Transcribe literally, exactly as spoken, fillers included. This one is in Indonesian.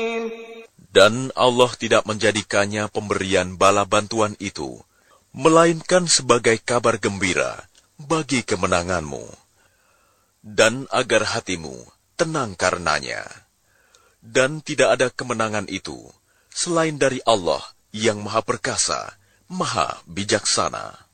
Dan Allah tidak menjadikannya pemberian bala bantuan itu, melainkan sebagai kabar gembira bagi kemenanganmu, dan agar hatimu tenang karenanya. Dan tidak ada kemenangan itu selain dari Allah yang Maha Perkasa, Maha Bijaksana.